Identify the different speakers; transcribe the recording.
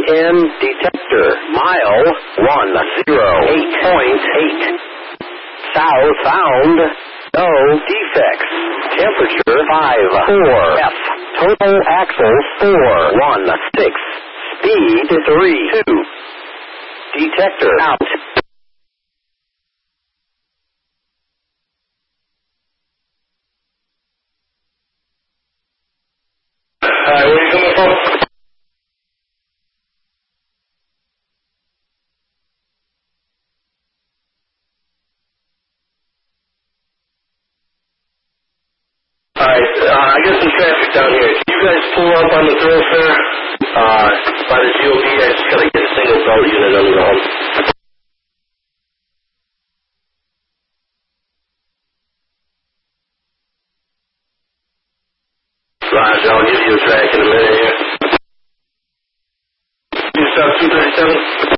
Speaker 1: in detector. Mile 108.8. South found. No defects. Temperature 5.4 F. Total axles 4.16. Speed 3.2. Detector out.
Speaker 2: Alright, where you coming from? Alright, I got some traffic down here. Can you guys pull up on the thoroughfare? By the GOP, I just gotta get a single belt unit on the home. Roger, I'll give you a track in a minute here. You stop 237?